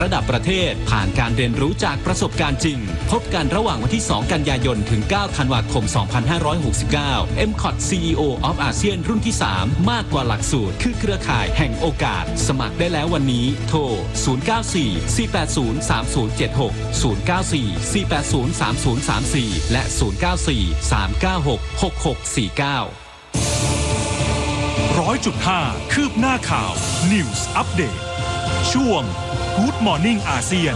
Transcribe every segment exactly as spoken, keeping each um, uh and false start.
ระดับประเทศผ่านการเรียนรู้จากประสบการณ์จริงพบกันระหว่างวันที่ สอง กันยายนถึง เก้า ธันวาคม สองพันห้าร้อยหกสิบเก้า เอ็ม ซี โอ ที ซี อี โอ of อาเซียนรุ่นที่ สาม มากกว่าหลักสูตรคือเครือข่ายแห่งโอกาสสมัครได้แล้ววันนี้โทร ศูนย์ เก้า สี่ สี่ แปด ศูนย์ สาม ศูนย์ เจ็ด หก ศูนย์ เก้า สี่ สี่ แปด ศูนย์ สาม ศูนย์ สาม สี่ และ ศูนย์ เก้า สี่ สาม เก้า หก หก หก สี่ เก้าร้อยจุดห้า คืบหน้าข่าว News Update ช่วง Good Morning อาเซียน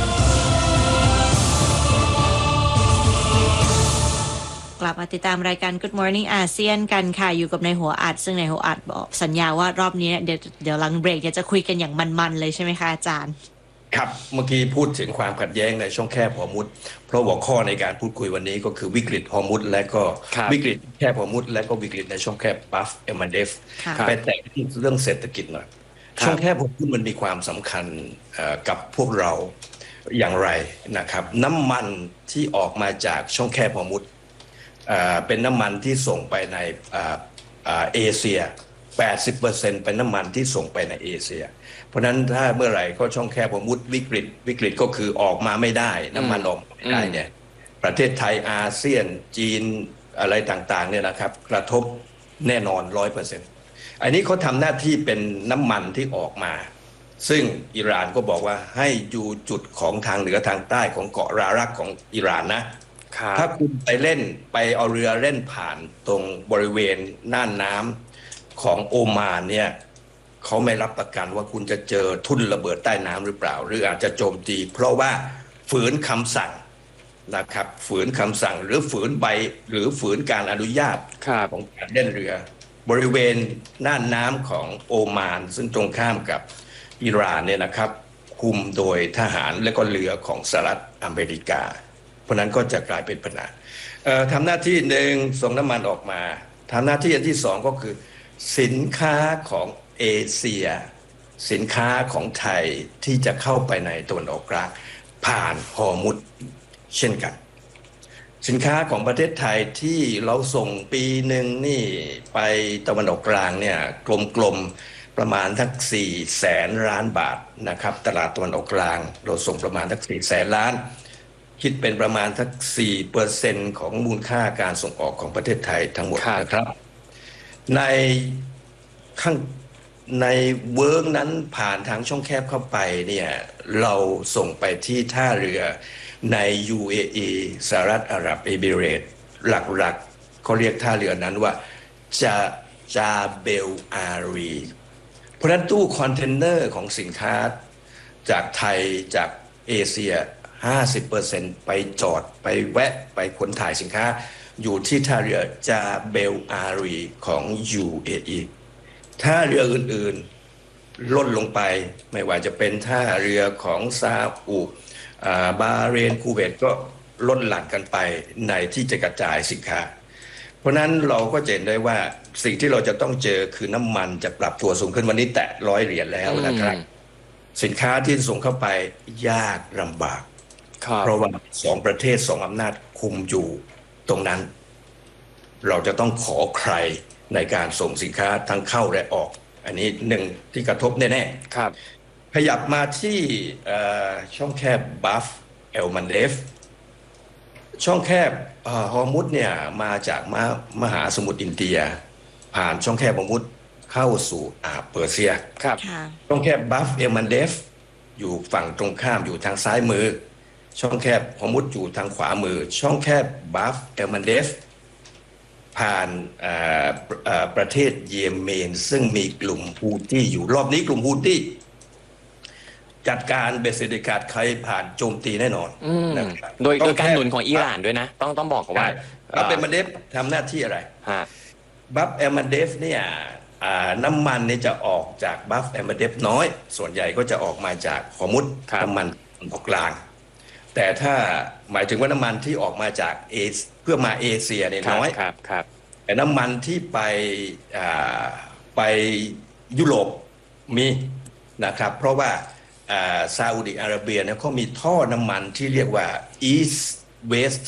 กลับมาติดตามรายการ Good Morning อาเซียนกันค่ะอยู่กับนายหัวอัดซึ่งนายหัวอัดบอกสัญญาว่ารอบนี้เดี๋ยวเดี๋ยวหลังเบรกเดี๋ยวจะคุยกันอย่างมันๆเลยใช่ไหมคะอาจารย์ครับเมื่อกี้พูดถึงความขัดแย้งในช่องแคบฮอร์มุซเพราะหัวข้อในการพูดคุยวันนี้ก็คือวิกฤตฮอร์มุซและก็วิกฤตแคบฮอร์มุซและก็วิกฤตในช่องแคบบัฟเอมันเดฟไปแตะที่เรื่องเศรษฐกิจหน่อยช่องแคบฮอร์มุซมันมีความสำคัญกับพวกเราอย่างไรนะครับน้ำมันที่ออกมาจากช่องแคบฮอร์มุซเป็นน้ำมันที่ส่งไปในเอเชีย แปดสิบเปอร์เซ็นต์ เป็นน้ำมันที่ส่งไปในเอเชียเพราะนั้นถ้าเมื่อไหร่ก็ช่องแคบฮอร์มุซวิกฤตวิกฤตก็คือออกมาไม่ได้น้ำมันออกมาไม่ได้เนี่ยประเทศไทยอาเซียนจีนอะไรต่างๆเนี่ยนะครับกระทบแน่นอน ร้อยเปอร์เซ็นต์ อันนี้เขาทำหน้าที่เป็นน้ำมันที่ออกมาซึ่งอิหร่านก็บอกว่าให้อยู่จุดของทางเหนือทางใต้ของเกาะรารักของอิหร่านนะถ้าคุณไปเล่นไปเอาเรือเล่นผ่านตรงบริเวณน่านน้ำของโอมานเนี่ยเขาไม่รับประกันว่าคุณจะเจอทุ่นระเบิดใต้น้ำหรือเปล่าหรืออาจจะโจมตีเพราะว่าฝืนคำสั่งนะครับฝืนคำสั่งหรือฝืนใบหรือฝืนการอนุญาตของการเล่นเรือบริเวณน่านน้ำของโอมานซึ่งตรงข้ามกับอิหร่านเนี่ยนะครับคุมโดยทหารและก็เรือของสหรัฐอเมริกาเพราะนั้นก็จะกลายเป็นปัญหาทำหน้าที่หนึ่งส่งน้ำมันออกมาทำหน้าที่อันที่สองก็คือสินค้าของเอเชียสินค้าของไทยที่จะเข้าไปในตะวันออกกลางผ่านฮอร์มุซเช่นกันสินค้าของประเทศไทยที่เราส่งปีหนึ่งนี่ไปตะวันออกกลางเนี่ยกลมๆประมาณทักสี่แสนล้านบาทนะครับตลาดตะวันออกกลางเราส่งประมาณทักสี่แสนล้านคิดเป็นประมาณทัก สี่เปอร์เซ็นต์ ของมูลค่าการส่งออกของประเทศไทยทั้งหมดนะครับในข้างในเวิร์กนั้นผ่านทางช่องแคบเข้าไปเนี่ยเราส่งไปที่ท่าเรือใน ยู เอ อี สหรัฐอาหรับเอมิเรตส์หลักๆเขาเรียกท่าเรือนั้นว่าจาจาเบลอารีเพราะนั้นตู้คอนเทนเนอร์ของสินค้าจากไทยจากเอเชีย ห้าสิบเปอร์เซ็นต์ ไปจอดไปแวะไปขนถ่ายสินค้าอยู่ที่ท่าเรือจาเบลอารีของ ยู เอ อีท่าเรืออื่นๆลดลงไปไม่ว่าจะเป็นท่าเรือของซาอุบาห์เรนคูเวตก็ลดหลั่นกันไปในที่จะกระจายสินค้าเพราะนั้นเราก็เห็นได้ว่าสิ่งที่เราจะต้องเจอคือน้ำมันจะปรับตัวสูงขึ้นวันนี้แตะร้อยเหรียญแล้วนะครับสินค้าที่ส่งเข้าไปยากลำบากเพราะว่าสองประเทศสองอำนาจคุมอยู่ตรงนั้นเราจะต้องขอใครในการส่งสินค้าทั้งเข้าและออกอันนี้หนึ่งที่กระทบแน่ๆครับขยับมาที่ช่องแคบบัฟเอลมันเดฟช่องแคบฮอร์มุซเนี่ยมาจากมามหาสมุทรอินเดียผ่านช่องแคบฮอร์มุซเข้าสู่อ่าวเปอร์เซียครับช่องแคบบัฟเอลมันเดฟอยู่ฝั่งตรงข้ามอยู่ทางซ้ายมือช่องแคบฮอร์มุซอยู่ทางขวามือช่องแคบบัฟเอลมันเดฟผ่านประเทศเยเมนซึ่งมีกลุ่มฮูตี้อยู่รอบนี้กลุ่มฮูตี้จัดการเบสเซดิกาดใครผ่านโจมตีแน่นอนนะครับโดยโดยการหนุนของอิหร่านด้วยนะต้องต้องบอกว่าบัฟเอลมันเดฟทำหน้าที่อะไรบัฟเอลมันเดฟเนี่ยน้ำมันนี่จะออกจากบัฟเอลมันเดฟน้อยส่วนใหญ่ก็จะออกมาจากฮอร์มุซน้ำมันออกกลางแต่ถ้าหมายถึงว่าน้ำมันที่ออกมาจากเอเพื่อมาเอเชียเนี่ยน้อยแต่น้ำมันที่ไปไปยุโรปมีนะครับเพราะว่าซาอุดิอาระเบียเนี่ยเขามีท่อน้ำมันที่เรียกว่า East West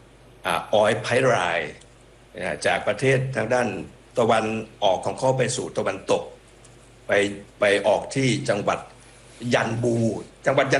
Oil Pipeline จากประเทศทางด้านตะวันออกของเขาไปสู่ตะวันตกไปไปออกที่จังหวัดยันบูจังหวัดยัน